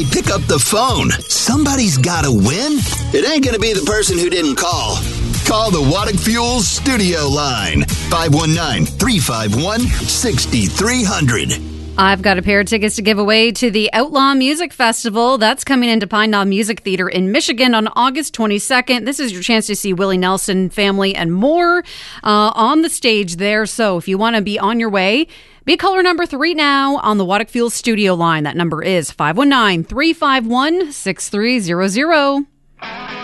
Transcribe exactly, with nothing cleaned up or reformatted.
Hey, pick up the phone. Somebody's got to win. It ain't going to be the person who didn't call. Call the Waddick Fuels studio line. five one nine, three five one, six three zero zero. I've got a pair of tickets to give away to the Outlaw Music Festival. That's coming into Pine Knob Music Theater in Michigan on August twenty-second. This is your chance to see Willie Nelson, family, and more uh, on the stage there. So if you want to be on your way, be caller number three now on the Waddick Fuels studio line. That number is five one nine, three five one, six three zero zero.